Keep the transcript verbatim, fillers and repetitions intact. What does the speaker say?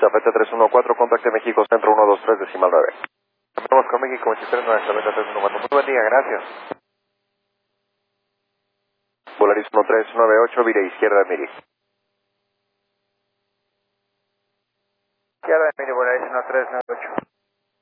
Tapete tres uno cuatro, contacte México Centro uno dos tres, decimal nueve. Vamos con México veintitrés nueve, Tapete tres uno cuatro. Muy buen día, gracias. Volaris uno tres nueve ocho, vire izquierda, Miri. Izquierda, Miri, Volaris uno tres nueve ocho.